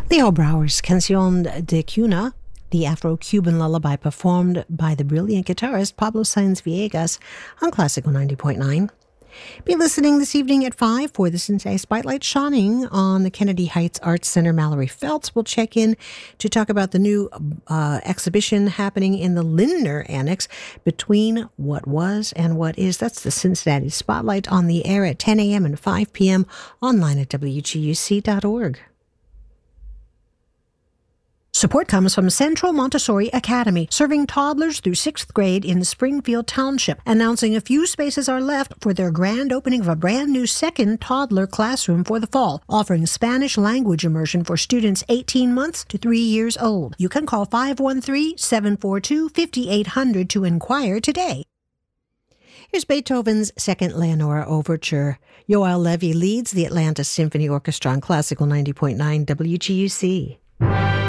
Leo Brouwer's Canción de Cuna, the Afro-Cuban lullaby performed by the brilliant guitarist Pablo Sáenz Villegas on Classical 90.9. Be listening this evening at 5 for the Cincinnati Spotlight shining on the Kennedy Heights Arts Center. Mallory Phelps will check in to talk about the new exhibition happening in the Lindner Annex, Between What Was and What Is. That's the Cincinnati Spotlight, on the air at 10 a.m. and 5 p.m. online at wguc.org. Support comes from Central Montessori Academy, serving toddlers through 6th grade in Springfield Township, announcing a few spaces are left for their grand opening of a brand new second toddler classroom for the fall, offering Spanish language immersion for students 18 months to 3 years old. You can call 513-742-5800 to inquire today. Here's Beethoven's Second Leonora Overture. Yoel Levy leads the Atlanta Symphony Orchestra on Classical 90.9 WGUC.